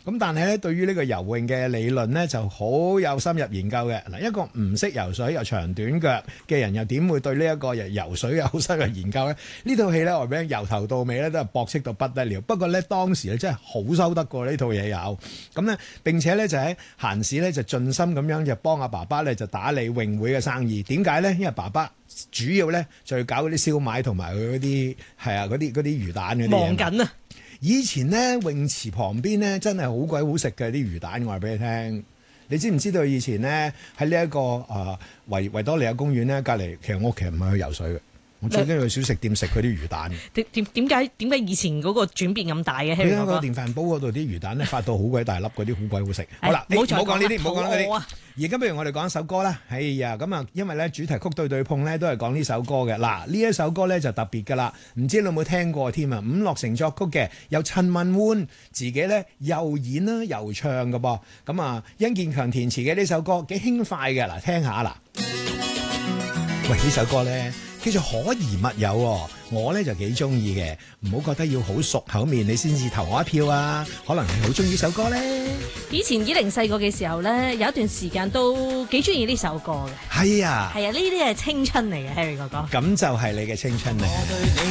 咁但係咧，對於呢個游泳嘅理論咧，就好有深入研究嘅。嗱，一個唔識游水又長短腳嘅人，又點會對呢一個游水有好深入研究咧？呢套戲咧，我俾由頭到尾咧都係駁斥到不得了。不過咧，當時咧真係好收得過呢套嘢有。咁咧，並且咧就喺閒時咧就盡心咁樣就幫阿爸爸咧就打理泳會嘅生意。點解咧？因為爸爸主要咧就要搞嗰啲燒賣同埋佢嗰啲嗰啲魚蛋嗰啲嘢。 忙緊啊！ 以前咧泳池旁邊咧真係好鬼好食嘅啲魚蛋，我話俾你聽。你知唔知道以前咧喺呢一個維多利亞公園咧隔離，其實我屋企唔係去游水嘅，我最緊要去小食店食佢啲魚蛋。 點解以前嗰個轉變咁大嘅？ 佢喺個電飯煲嗰度啲魚蛋咧發到好鬼大粒，嗰啲好鬼好食。好啦，唔好講呢啲，唔好講呢啲。而家不如我哋講一首歌啦。哎呀，咁啊，因為咧主題曲對對碰咧都係講呢首歌嘅。嗱，呢一首歌咧就特別噶啦，唔知你有冇聽過添啊？伍樂城作曲嘅，由陳文媛自己咧又演啦又唱嘅噃。咁啊，殷建強填詞嘅呢首歌幾輕快嘅。嗱，聽下啦。喂，呢首歌咧叫做可疑密友，我咧就幾中意嘅。唔好覺得要好熟口面你先至投我一票啊！可能你好中意呢首歌咧。 以前以玲細個嘅時候咧，有一段時間都幾中意呢首歌嘅。 係啊， 係啊，呢啲係青春嚟嘅，Harry 哥哥。 咁就係你嘅青春嚟。